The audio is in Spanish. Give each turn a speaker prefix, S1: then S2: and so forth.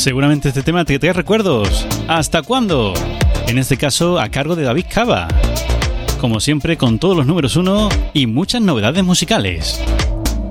S1: Seguramente este tema te trae recuerdos. ¿Hasta cuándo? En este caso a cargo de David Cava. Como siempre, con todos los números 1 y muchas novedades musicales.